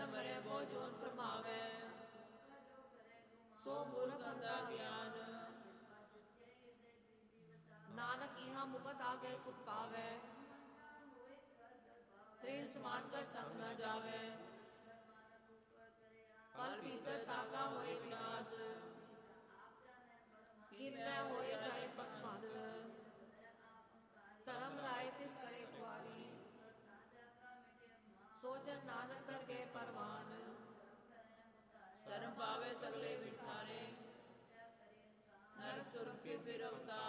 न मरे वो जोन प्रमावै, सो मूर्ख अंधा ज्ञान। नानक यहाँ मुकत आगे सुख पावै, तृण समान का संग न जावै। पल भीतर ताका होए विनाश, किरनै होए जाए भस्मांत। धर्म राय तिस करे कुआरी, सोचन नानक कर गए परवान। शर्म पावे सगले विठारे, नरक सुरख फिर अवतार।